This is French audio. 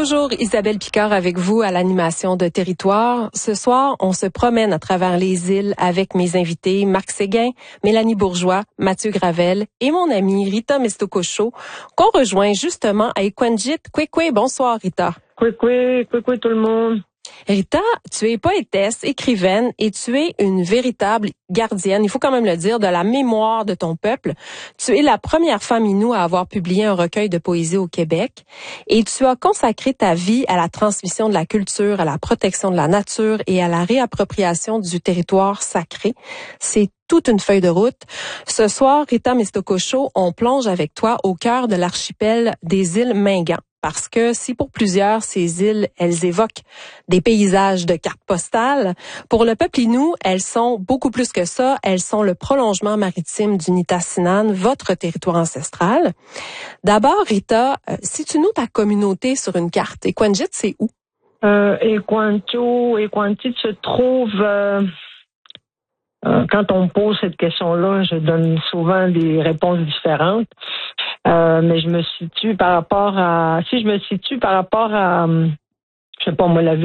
Toujours Isabelle Picard avec vous à l'animation de Territoire. Ce soir, on se promène à travers les îles avec mes invités Marc Séguin, Mélanie Bourgeois, Mathieu Gravel et mon amie Rita Meztococho, qu'on rejoint justement à Equanjit. Kwekwe, bonsoir Rita. Kwekwe tout le monde. Rita, tu es poétesse, écrivaine et tu es une véritable gardienne, il faut quand même le dire, de la mémoire de ton peuple. Tu es la première femme Innu à avoir publié un recueil de poésie au Québec et tu as consacré ta vie à la transmission de la culture, à la protection de la nature et à la réappropriation du territoire sacré. C'est toute une feuille de route. Ce soir, Rita Meztococho, on plonge avec toi au cœur de l'archipel des îles Mingan. Parce que si pour plusieurs, ces îles, elles évoquent des paysages de cartes postales, pour le peuple Innu, elles sont beaucoup plus que ça. Elles sont le prolongement maritime du Nitassinan, votre territoire ancestral. D'abord, Rita, si tu nous ta communauté sur une carte, Equanjit, c'est où? Equanjit se trouve... quand on me pose cette question-là, je donne souvent des réponses différentes. Mais je me situe par rapport à... je sais pas moi, la ville